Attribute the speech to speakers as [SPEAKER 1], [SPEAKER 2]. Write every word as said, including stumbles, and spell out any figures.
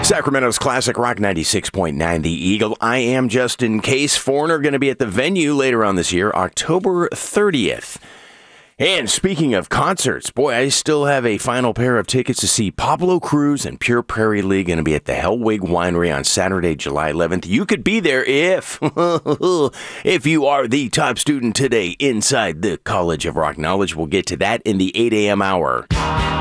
[SPEAKER 1] Sacramento's Classic Rock ninety-six point nine, The Eagle. I am Justin Case. Foreigner going to be at the venue later on this year, October thirtieth. And speaking of concerts, boy, I still have a final pair of tickets to see Pablo Cruz and Pure Prairie League going to be at the Hellwig Winery on Saturday, July eleventh. You could be there if, if you are the top student today inside the College of Rock Knowledge. We'll get to that in the eight a.m. hour.